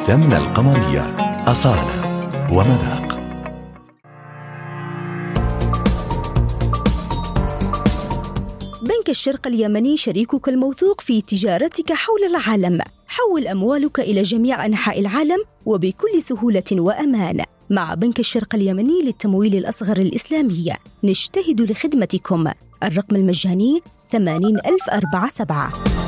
السمنة القمرية أصالة ومذاق. بنك الشرق اليمني شريكك الموثوق في تجارتك حول العالم. حول أموالك إلى جميع أنحاء العالم وبكل سهولة وأمان. مع بنك الشرق اليمني للتمويل الأصغر الإسلامي نجتهد لخدمتكم. الرقم المجاني 80047.